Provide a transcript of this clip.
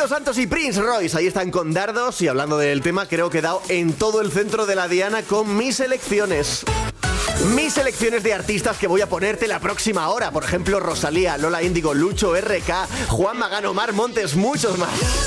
Romeo Santos y Prince Royce, ahí están con dardos. Y hablando del tema, creo que he dado en todo el centro de la diana con mis elecciones. Mis selecciones de artistas que voy a ponerte la próxima hora. Por ejemplo, Rosalía, Lola Índigo, Lucho, RK, Juan Magán, Omar Montes, muchos más.